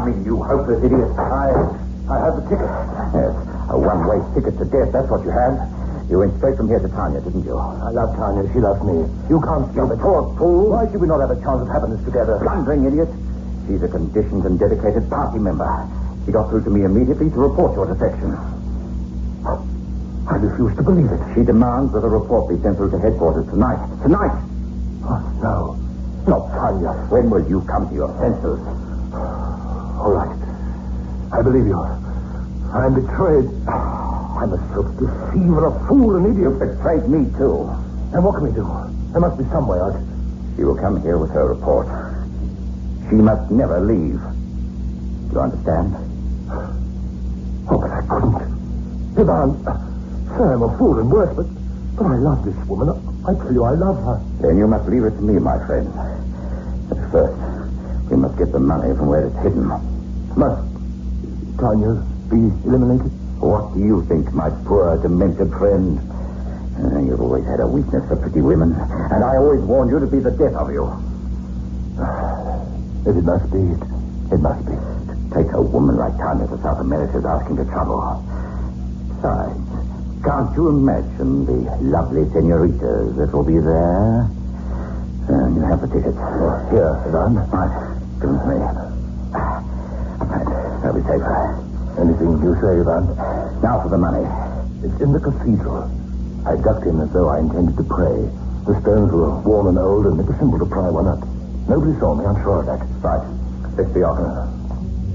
me, you hopeless idiot. I have the ticket. Yes, a one-way ticket to death, that's what you had. You went straight from here to Tanya, didn't you? I love Tanya. She loves me. You can't stop it. Poor fool. Why should we not have a chance of happiness together? Blundering idiot. She's a conditioned and dedicated party member. She got through to me immediately to report your defection. I refuse to believe it. She demands that a report be sent through to headquarters tonight. Tonight! Oh, no. Not Tanya. When will you come to your senses? All right. I believe you. I'm betrayed. I'm a self-deceiver, a fool, an idiot. You betrayed me, too. And what can we do? There must be some way out. She will come here with her report. She must never leave. Do you understand? Oh, but I couldn't. Ivan, sir, I'm a fool and worse, but I love this woman. I tell you, I love her. Then you must leave it to me, my friend. But first, we must get the money from where it's hidden. Must Tanya be eliminated? What do you think, my poor, demented friend? You've always had a weakness for pretty women, and I always warned you to be the death of you. If it must be, it must be. To take a woman like Tanya to South America is asking for trouble. Besides, can't you imagine the lovely senoritas that will be there? You have the ticket. Here, Ivan. Right. Give them to me. Right. That'll be safer. Anything you say, Ivan. Now for the money. It's in the cathedral. I ducked in as though I intended to pray. The stones were worn and old, and it was simple to pry one up. Nobody saw me, I'm sure of that. Right. Let's be off.